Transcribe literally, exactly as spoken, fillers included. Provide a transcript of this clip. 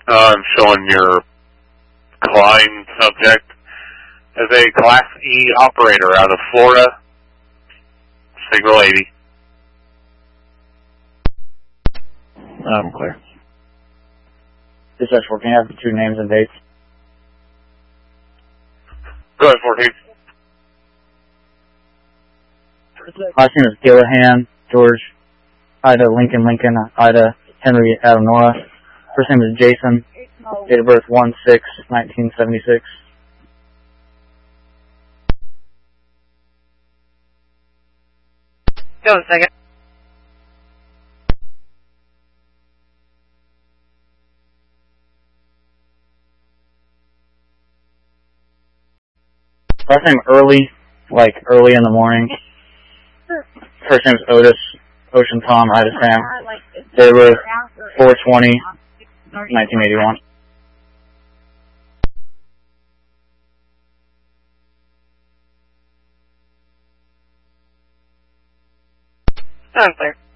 Uh, I'm showing your Klein subject as a Class E operator out of Florida, Signal eighty. I'm clear. Dispatch four, can you have two names and dates? Go ahead, fourteen. Last name is Gillahan, George, Ida, Lincoln, Lincoln, Ida, Henry, Adam, Nora. First name is Jason, date of birth one six nineteen seventy-six. Go a second. Last name Early, like early in the morning. First name is Otis, Ocean Tom, Ida Sam. Date of birth four twenty nineteen eighty-one. I'm clear.